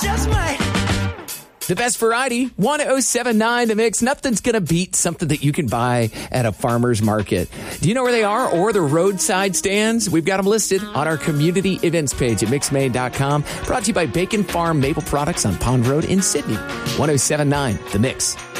just might. The best variety, 1079 The Mix. Nothing's going to beat something that you can buy at a farmer's market. Do you know where they are or the roadside stands? We've got them listed on our community events page at mixmaine.com. Brought to you by Bacon Farm Maple Products on Pond Road in Sydney. 1079 The Mix.